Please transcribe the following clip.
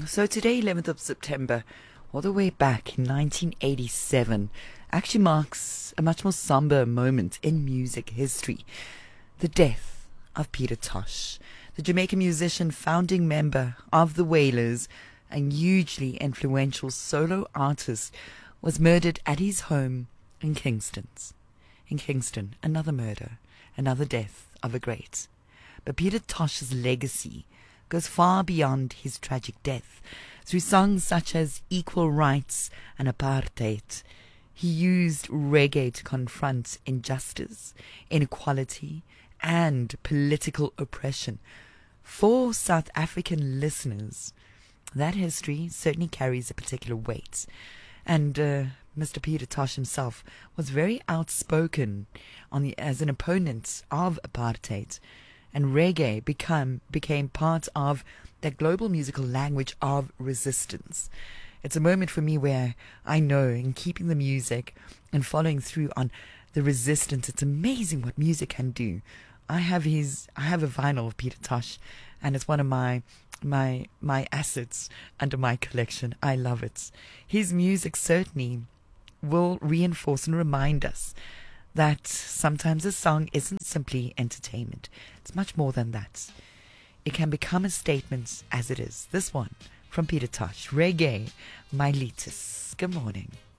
So today, 11th of September, all the way back in 1987, actually marks a much more somber moment in music history. The death of Peter Tosh, the Jamaican musician, founding member of the Wailers, and hugely influential solo artist, was murdered at his home in Kingston. In Kingston, another murder, another death of a great. But Peter Tosh's legacy goes far beyond his tragic death. Through songs such as Equal Rights and Apartheid, he used reggae to confront injustice, inequality, and political oppression. For South African listeners, that history certainly carries a particular weight. And Mr. Peter Tosh himself was very outspoken as an opponent of apartheid. And reggae became part of that global musical language of resistance. It's a moment for me where I know, in keeping the music and following through on the resistance, it's amazing what music can do. I have a vinyl of Peter Tosh, and it's one of my assets under my collection. I love it. His music certainly will reinforce and remind us that sometimes a song isn't simply entertainment. It's much more than that. It can become a statement, as it is this one from Peter Tosh, Reggae Mylitis. Good morning.